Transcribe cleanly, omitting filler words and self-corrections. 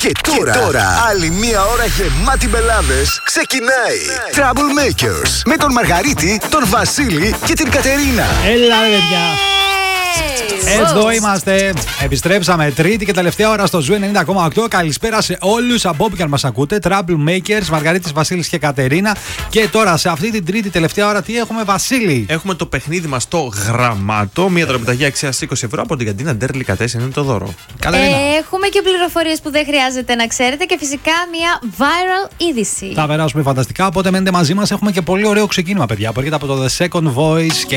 Και τώρα, άλλη μία ώρα γεμάτη μπελάδες ξεκινάει. Troublemakers με τον Μαργαρίτη, τον Βασίλη και την Κατερίνα. Έλα ρε παιδιά. Εδώ είμαστε. Επιστρέψαμε τρίτη και τελευταία ώρα στο Ζου 90,8. Καλησπέρα σε όλους από όπου και αν μας ακούτε. Troublemakers, Μαργαρίτης, Βασίλης και Κατερίνα. Και τώρα σε αυτή την τρίτη τελευταία ώρα τι έχουμε, Βασίλη? Έχουμε το παιχνίδι μας στο Γραμμάτο. Μία δωροπιταγή αξίας 20 ευρώ από την καντίνα Ντέρλι Κατέσεν. Είναι το δώρο. Κατερίνα. Έχουμε και πληροφορίες που δεν χρειάζεται να ξέρετε και φυσικά μια viral είδηση. Θα περάσουμε φανταστικά. Οπότε μένετε μαζί μας. Έχουμε και πολύ ωραίο ξεκίνημα, παιδιά. Που έρχεται από το The Second Voice. Και